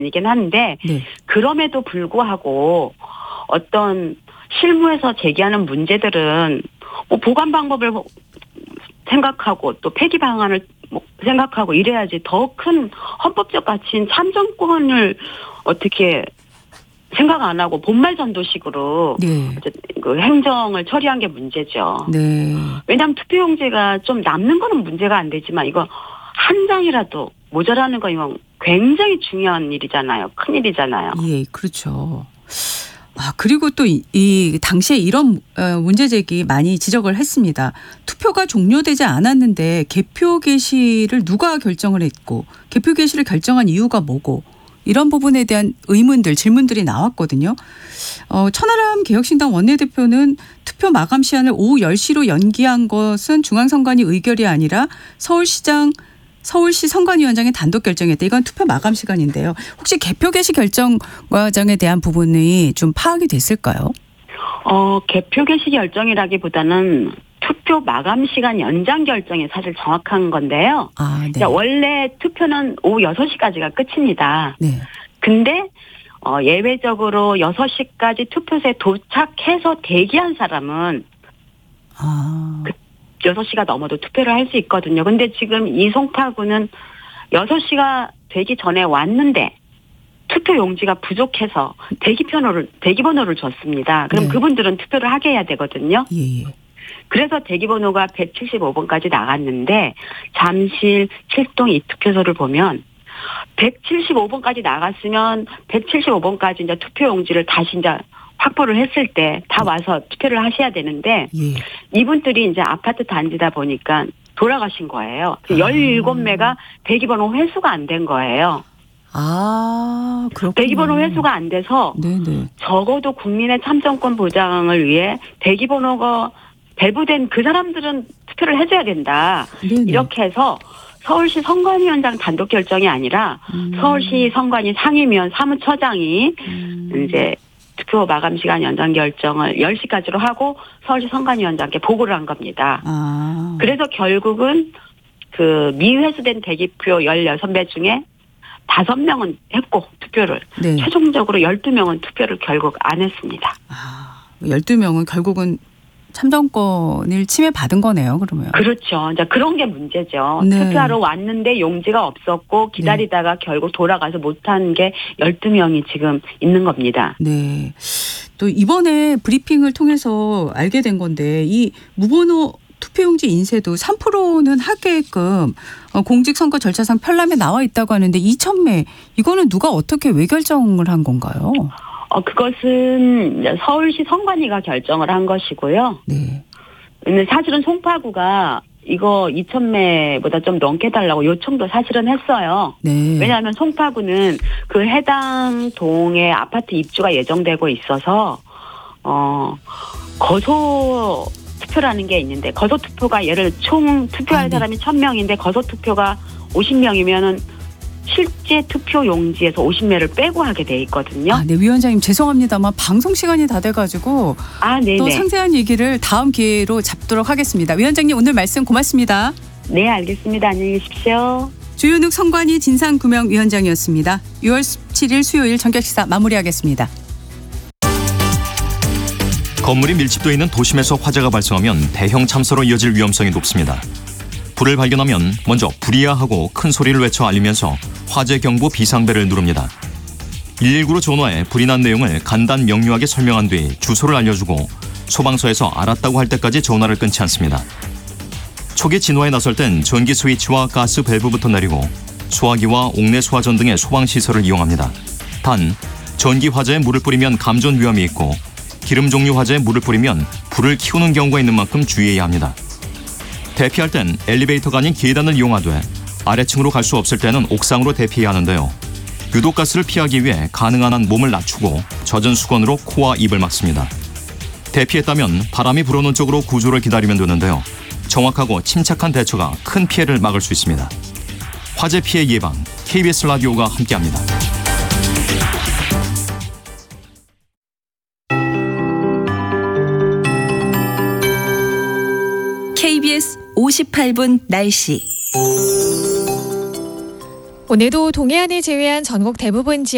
이긴 한데 네. 그럼에도 불구하고 어떤 실무에서 제기하는 문제들은 보관 방법을 생각하고 또 폐기 방안을 생각하고 이래야지 더 큰 헌법적 가치인 참정권을 어떻게 생각 안 하고 본말전도식으로 네. 그 행정을 처리한 게 문제죠. 네. 왜냐하면 투표용지가 좀 남는 거는 문제가 안 되지만 이거 한 장이라도 모자라는 거 이건 굉장히 중요한 일이잖아요. 큰 일이잖아요. 예, 그렇죠. 그리고 또 이 당시에 이런 문제 제기 많이 지적을 했습니다. 투표가 종료되지 않았는데 개표 개시를 누가 결정을 했고 개표 개시를 결정한 이유가 뭐고 이런 부분에 대한 의문들, 질문들이 나왔거든요. 천하람 개혁신당 원내대표는 투표 마감 시한을 오후 10시로 연기한 것은 중앙선관위 의결이 아니라 서울시 선관위원장의 단독 결정이었다. 이건 투표 마감 시간인데요. 혹시 개표 개시 결정 과정에 대한 부분이 좀 파악이 됐을까요? 개표 개시 결정이라기보다는 투표 마감 시간 연장 결정이 사실 정확한 건데요. 네. 원래 투표는 오후 6시까지가 끝입니다. 네. 근데 예외적으로 6시까지 투표소에 도착해서 대기한 사람은 6시가 넘어도 투표를 할 수 있거든요. 근데 지금 이 송파구는 6시가 되기 전에 왔는데 투표 용지가 부족해서 대기번호를 줬습니다. 그럼 네. 그분들은 투표를 하게 해야 되거든요. 예. 그래서 대기번호가 175번까지 나갔는데 잠실 7동 이 투표소를 보면 175번까지 나갔으면 175번까지 이제 투표 용지를 다시 이제 확보를 했을 때 다 와서 투표를 하셔야 되는데 이분들이 이제 아파트 단지다 보니까 돌아가신 거예요. 17매가 대기번호 회수가 안 된 거예요. 그렇군요. 대기번호 회수가 안 돼서 네네. 적어도 국민의 참정권 보장을 위해 대기번호가 배부된 그 사람들은 투표를 해줘야 된다. 네네. 이렇게 해서 서울시 선관위원장 단독 결정이 아니라 서울시 선관위 상임위원 사무처장이 이제 투표 마감 시간 연장 결정을 10시까지로 하고 서울시 선관위원장께 보고를 한 겁니다. 그래서 결국은 그 미회수된 대기표 16매 중에 5명은 했고 투표를. 네. 최종적으로 12명은 투표를 결국 안 했습니다. 12명은 결국은 참정권을 침해받은 거네요, 그러면. 그렇죠. 이제 그런 게 문제죠. 네. 투표하러 왔는데 용지가 없었고 기다리다가 결국 돌아가서 못한 게 12명이 지금 있는 겁니다. 네. 또 이번에 브리핑을 통해서 알게 된 건데 이 무번호 투표용지 인쇄도 3%는 하게끔 공직선거 절차상 편람에 나와 있다고 하는데 2,000매 이거는 누가 어떻게 왜 결정을 한 건가요? 그것은 서울시 선관위가 결정을 한 것이고요. 네. 근데 사실은 송파구가 이거 2,000매보다 좀 넘게 달라고 요청도 사실은 했어요. 네. 왜냐하면 송파구는 그 해당 동에 아파트 입주가 예정되고 있어서 거소 투표라는 게 있는데 거소 투표가 예를 총 투표할 사람이 1,000명인데 거소 투표가 50명이면은 실제 투표 용지에서 50매를 빼고 하게 돼 있거든요. 네, 위원장님 죄송합니다만 방송 시간이 다 돼가지고 네네. 또 상세한 얘기를 다음 기회로 잡도록 하겠습니다. 위원장님 오늘 말씀 고맙습니다. 네, 알겠습니다. 안녕히 계십시오. 주윤욱 선관위 진상규명위원장이었습니다. 6월 17일 수요일 전격시사 마무리하겠습니다. 건물이 밀집돼 있는 도심에서 화재가 발생하면 대형 참사로 이어질 위험성이 높습니다. 불을 발견하면 먼저 불이야 하고 큰 소리를 외쳐 알리면서 화재 경보 비상벨을 누릅니다. 119로 전화해 불이 난 내용을 간단 명료하게 설명한 뒤 주소를 알려주고 소방서에서 알았다고 할 때까지 전화를 끊지 않습니다. 초기 진화에 나설 땐 전기 스위치와 가스 밸브부터 내리고 소화기와 옥내 소화전 등의 소방시설을 이용합니다. 단, 전기 화재에 물을 뿌리면 감전 위험이 있고 기름 종류 화재에 물을 뿌리면 불을 키우는 경우가 있는 만큼 주의해야 합니다. 대피할 땐 엘리베이터가 아닌 계단을 이용하되 아래층으로 갈 수 없을 때는 옥상으로 대피해야 하는데요. 유독가스를 피하기 위해 가능한 한 몸을 낮추고 젖은 수건으로 코와 입을 막습니다. 대피했다면 바람이 불어오는 쪽으로 구조를 기다리면 되는데요. 정확하고 침착한 대처가 큰 피해를 막을 수 있습니다. 화재 피해 예방, KBS 라디오가 함께합니다. KBS 58분 날씨. 오늘도 동해안을 제외한 전국 대부분 지역